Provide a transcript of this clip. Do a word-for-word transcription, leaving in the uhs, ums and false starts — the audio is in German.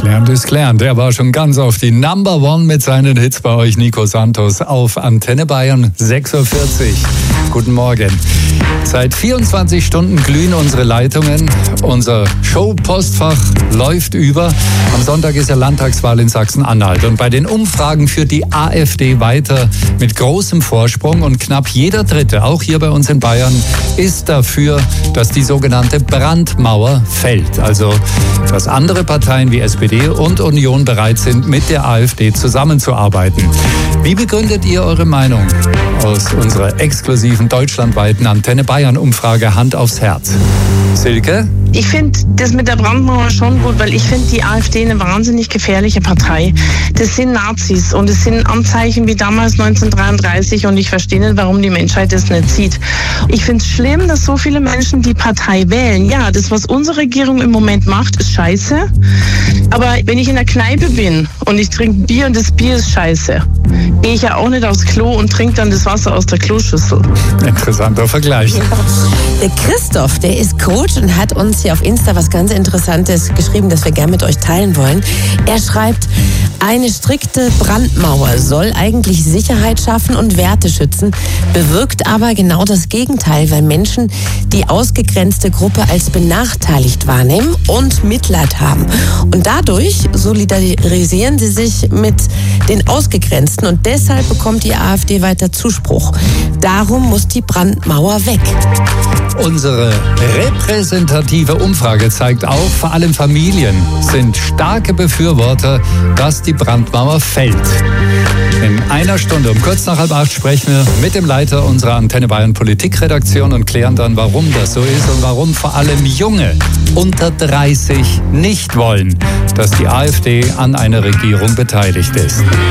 Gelernt ist gelernt. Er war schon ganz auf die Number One mit seinen Hits bei euch, Nico Santos, auf Antenne Bayern, sechs Uhr vierzig. Guten Morgen. Seit vierundzwanzig Stunden glühen unsere Leitungen. Unser Showpostfach läuft über. Am Sonntag ist ja Landtagswahl in Sachsen-Anhalt. Und bei den Umfragen führt die AfD weiter mit großem Vorsprung. Und knapp jeder Dritte, auch hier bei uns in Bayern, ist dafür, dass die sogenannte Brandmauer fällt. Also, dass andere Parteien wie S P D und Union bereit sind, mit der AfD zusammenzuarbeiten. Wie begründet ihr eure Meinung aus unserer exklusiven deutschlandweiten Antenne Bayern Umfrage Hand aufs Herz? Silke? Ich finde das mit der Brandmauer schon gut, weil ich finde die AfD eine wahnsinnig gefährliche Partei. Das sind Nazis und es sind Anzeichen wie damals neunzehnhundertdreiunddreißig und ich verstehe nicht, warum die Menschheit das nicht sieht. Ich finde es schlimm, dass so viele Menschen die Partei wählen. Ja, das, was unsere Regierung im Moment macht, ist scheiße. Aber wenn ich in der Kneipe bin und ich trinke Bier und das Bier ist scheiße, gehe ich ja auch nicht aufs Klo und trinke dann das Wasser aus der Kloschüssel. Interessanter Vergleich. Ja. Der Christoph, der ist Coach und hat uns hier auf Insta was ganz Interessantes geschrieben, das wir gerne mit euch teilen wollen. Er schreibt, eine strikte Brandmauer soll eigentlich Sicherheit schaffen und Werte schützen, bewirkt aber genau das Gegenteil, weil Menschen die ausgegrenzte Gruppe als benachteiligt wahrnehmen und Mitleid haben. Und dadurch solidarisieren sie sich mit den Ausgegrenzten und deshalb bekommt die AfD weiter Zuspruch. Darum muss die Brandmauer weg. Unsere repräsentative Umfrage zeigt auch, vor allem Familien sind starke Befürworter, dass die Brandmauer fällt. In einer Stunde, um kurz nach halb acht, sprechen wir mit dem Leiter unserer Antenne Bayern Politikredaktion und klären dann, warum das so ist und warum vor allem Junge unter dreißig nicht wollen, dass die AfD an einer Regierung beteiligt ist.